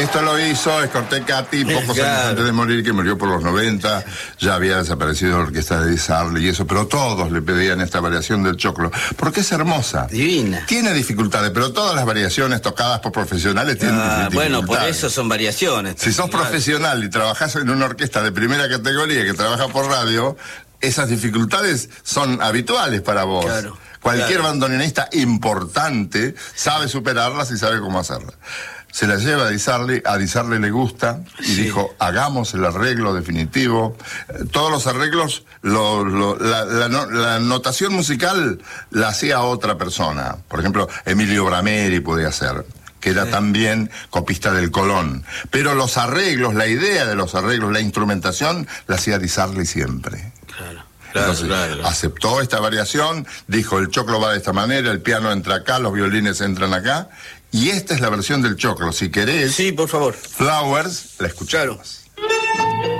Esto lo hizo Escorte Cati pocos años antes de morir, que murió por los 90, ya había desaparecido la orquesta de Di Sarli y eso, pero todos le pedían esta variación del choclo, porque es hermosa. Divina. Tiene dificultades, pero todas las variaciones tocadas por profesionales tienen dificultades. Bueno, por eso son variaciones. Si sos profesional y trabajás en una orquesta de primera categoría que trabaja por radio, esas dificultades son habituales para vos. Claro. Cualquier bandoneonista importante sabe superarlas y sabe cómo hacerlas. Se la lleva a Di Sarli le gusta y dijo, hagamos el arreglo definitivo. Todos los arreglos, la notación musical la hacía otra persona. Por ejemplo, Emilio Brameri podía hacer, que era también copista del Colón. Pero los arreglos, la idea de los arreglos, la instrumentación, la hacía Di Sarli siempre. Claro. Entonces, aceptó esta variación, dijo, el choclo va de esta manera, el piano entra acá, los violines entran acá, y esta es la versión del choclo. Si querés, sí, por favor, Flowers, la escuchamos. Claro.